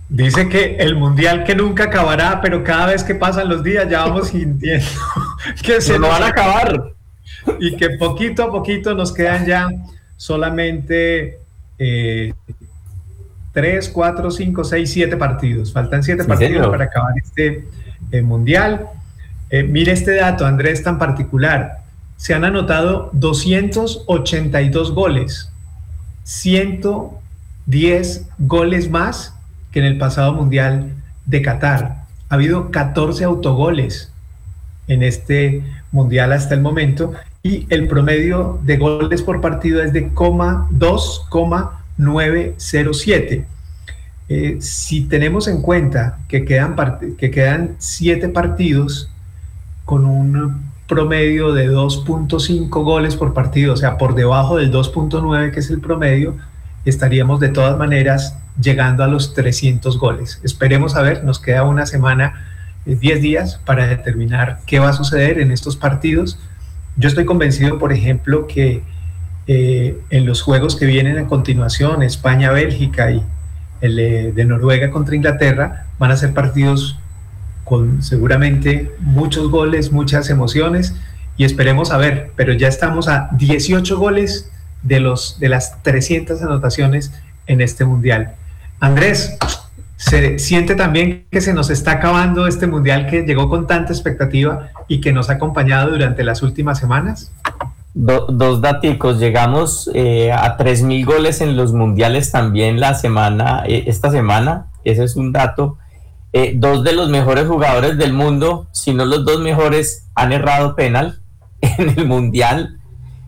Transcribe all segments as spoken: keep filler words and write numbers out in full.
Dice que el mundial que nunca acabará, pero cada vez que pasan los días ya vamos sintiendo que No, se no nos van a acaba acabar. y que poquito a poquito nos quedan ya solamente eh, tres, cuatro, cinco, seis, siete partidos. Faltan siete Sí, partidos para señor. acabar este eh, mundial. Eh, mire este dato, Andrés, tan particular. Se han anotado doscientos ochenta y dos goles, ciento diez goles más que en el pasado Mundial de Qatar. Ha habido catorce autogoles en este Mundial hasta el momento y el promedio de goles por partido es de dos coma novecientos siete. Eh, si tenemos en cuenta que quedan, que quedan siete partidos con un promedio de dos punto cinco goles por partido, o sea, por debajo del dos punto nueve que es el promedio, estaríamos de todas maneras llegando a los trescientos goles. Esperemos a ver, nos queda una semana, diez días para determinar qué va a suceder en estos partidos. Yo estoy convencido, por ejemplo, que eh, en los juegos que vienen a continuación, España-Bélgica y el eh, de Noruega contra Inglaterra, van a ser partidos con seguramente muchos goles, muchas emociones y esperemos a ver, pero ya estamos a dieciocho goles de, los, de las trescientas anotaciones en este mundial. Andrés, ¿se siente también que se nos está acabando este mundial que llegó con tanta expectativa y que nos ha acompañado durante las últimas semanas? Do, dos daticos, llegamos eh, a tres mil goles en los mundiales también la semana, eh, esta semana, ese es un dato. Eh, dos de los mejores jugadores del mundo, si no los dos mejores, han errado penal en el mundial.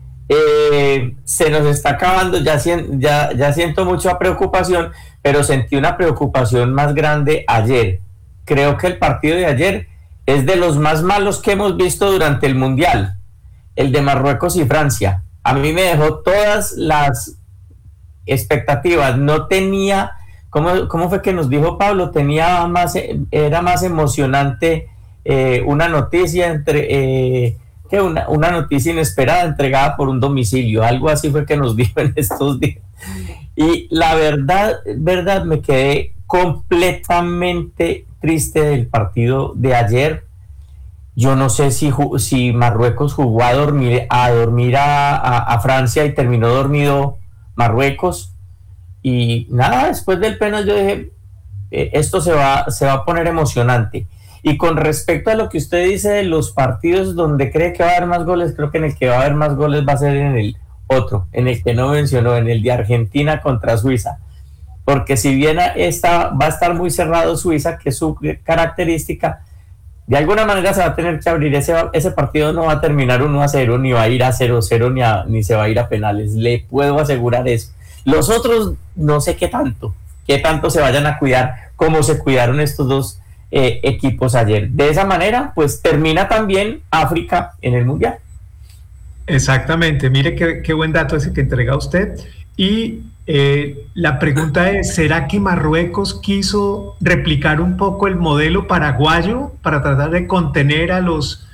Eh, se nos está acabando, ya, ya, ya siento mucha preocupación, pero sentí una preocupación más grande ayer. Creo que el partido de ayer es de los más malos que hemos visto durante el mundial, el de Marruecos y Francia. A mí me dejó todas las expectativas, no tenía, ¿cómo, cómo fue que nos dijo Pablo? Tenía más, era más emocionante eh, una noticia entre... Eh, que una, una noticia inesperada entregada por un domicilio, algo así fue que nos dijo en estos días. Y la verdad, verdad, me quedé completamente triste del partido de ayer. Yo no sé si, si Marruecos jugó a dormir a, dormir a, a, a Francia y terminó dormido Marruecos. Y nada, después del penal yo dije, eh, esto se va, se va a poner emocionante. Y con respecto a lo que usted dice de los partidos donde cree que va a haber más goles, creo que en el que va a haber más goles va a ser en el otro, en el que no mencionó, en el de Argentina contra Suiza. Porque si bien esta, va a estar muy cerrado Suiza, que es su característica, de alguna manera se va a tener que abrir. Ese, ese partido no va a terminar uno a cero, ni va a ir a cero cero, ni, a, ni se va a ir a penales. Le puedo asegurar eso. Los otros no sé qué tanto, qué tanto se vayan a cuidar, como se cuidaron estos dos Eh, equipos ayer. De esa manera, pues termina también África en el Mundial. Exactamente, mire qué, qué buen dato ese que entrega usted. Y eh, la pregunta es, ¿será que Marruecos quiso replicar un poco el modelo paraguayo para tratar de contener a los